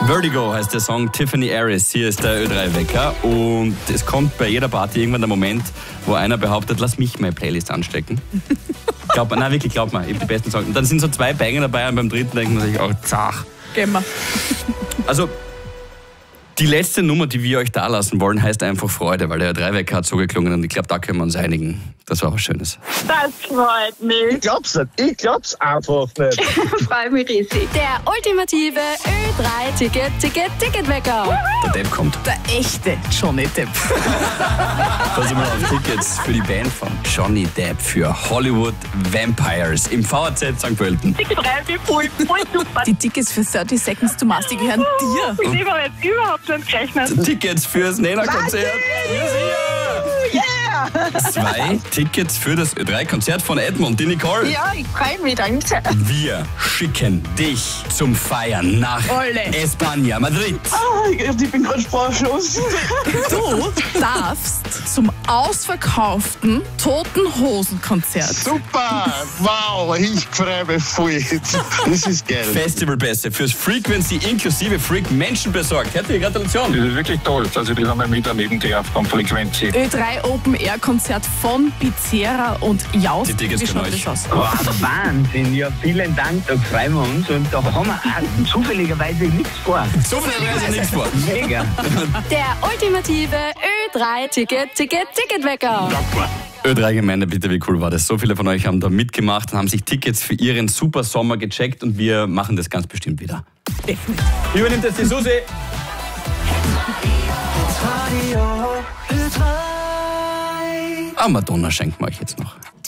Vertigo heißt der Song, Tiffany Aris. Hier ist der Ö3-Wecker und es kommt bei jeder Party irgendwann der Moment, wo einer behauptet, lass mich meine Playlist anstecken. Glaub mir, ich habe die besten Songs. Und dann sind so 2 Banger dabei und beim dritten denkt man sich auch, zach. Gehen wir. Also, die letzte Nummer, die wir euch da lassen wollen, heißt einfach Freude, weil der Ö3-Wecker hat so geklungen und ich glaube, da können wir uns einigen. Das war was Schönes. Das freut mich. Ich glaub's nicht. Ich glaub's einfach nicht. Freut mich riesig. Der ultimative Ö3-Ticket-Wecker. Der Depp kommt. Der echte Johnny Depp. Pass mal auf, Tickets für die Band von Johnny Depp für Hollywood Vampires im VAZ St. Pölten. Ich freue mich voll super. Die Tickets für 30 Seconds to Mars, die gehören dir. Ich habe jetzt überhaupt nicht gerechnet. Tickets fürs Nena-Konzert. Yeah! 2 Tickets für das Ö3-Konzert von Edmund, die Nicole. Ja, ich freue mich, danke. Wir schicken dich zum Feiern nach Ole. España, Madrid. Ich bin gerade sprachlos. Du darfst zum ausverkauften Toten Hosen Konzert. Super! Wow, ich freue mich voll. Das ist geil. Festivalpässe fürs Frequency inklusive Freak Menschen besorgt. Herzliche Gratulation. Das ist wirklich toll. Also die haben wir miterleben dürfen vom Frequency. Ö3 Open Air Konzert von Pizzera und Jaus. Die Tickets Wie von schaut euch. das aus? Wow, Wahnsinn, ja, vielen Dank, da freuen wir uns und da haben wir auch zufälligerweise nichts vor. So viel weiß ich nichts vor. Mega. Der ultimative Ö3-Ticket-Wecker. Ö3-Gemeinde, bitte, wie cool war das? So viele von euch haben da mitgemacht und haben sich Tickets für ihren Super Sommer gecheckt und wir machen das ganz bestimmt wieder. Definitiv. Übernimmt jetzt die Susi. Ah, Madonna schenken wir euch jetzt noch.